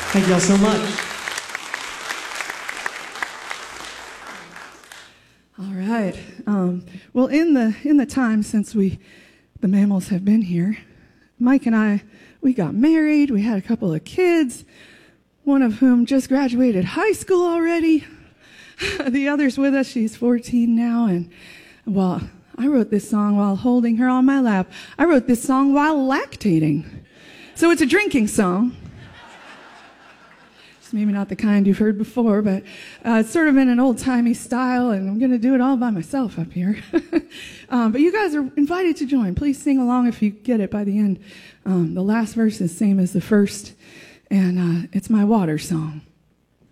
Thank y'all so much. All right. Well, in the time since the Mammals have been here, Mike and I, we got married. We had a couple of kids, one of whom just graduated high school already. The other's with us. She's 14 now. And, well, I wrote this song while holding her on my lap. I wrote this song while lactating. So it's a drinking song. It's maybe not the kind you've heard before, but it's sort of in an old-timey style, and I'm going to do it all by myself up here. But you guys are invited to join. Please sing along if you get it by the end. The last verse is the same as the first, and it's my water song.